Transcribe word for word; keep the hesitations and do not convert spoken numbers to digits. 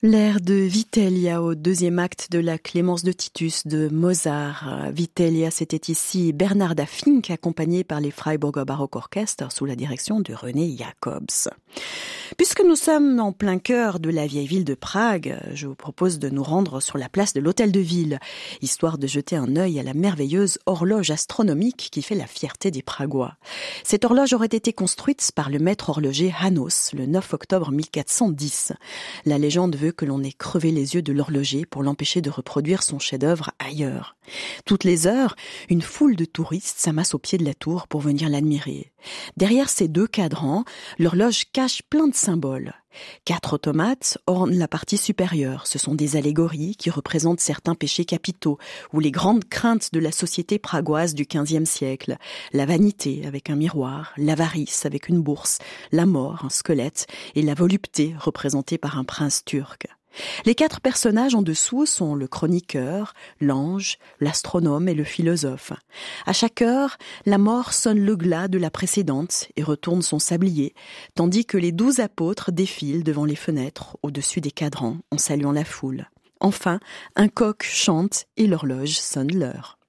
L'air de Vitellia au deuxième acte de la Clémence de Titus de Mozart. Vitellia, c'était ici Bernarda Fink, accompagnée par les Freiburger Baroque Orchester sous la direction de René Jacobs. Puisque nous sommes en plein cœur de la vieille ville de Prague, je vous propose de nous rendre sur la place de l'Hôtel de Ville, histoire de jeter un œil à la merveilleuse horloge astronomique qui fait la fierté des Pragois. Cette horloge aurait été construite par le maître horloger János le neuf octobre mille quatre cent dix. La légende veut que l'on ait crevé les yeux de l'horloger pour l'empêcher de reproduire son chef-d'œuvre ailleurs. Toutes les heures, une foule de touristes s'amasse au pied de la tour pour venir l'admirer. Derrière ces deux cadrans, l'horloge cache plein de symboles. Quatre automates ornent la partie supérieure. Ce sont des allégories qui représentent certains péchés capitaux ou les grandes craintes de la société pragoise du quinzième siècle. La vanité avec un miroir, l'avarice avec une bourse, la mort, un squelette et la volupté représentée par un prince turc. Les quatre personnages en dessous sont le chroniqueur, l'ange, l'astronome et le philosophe. À chaque heure, la mort sonne le glas de la précédente et retourne son sablier, tandis que les douze apôtres défilent devant les fenêtres, au-dessus des cadrans, en saluant la foule. Enfin, un coq chante et l'horloge sonne l'heure.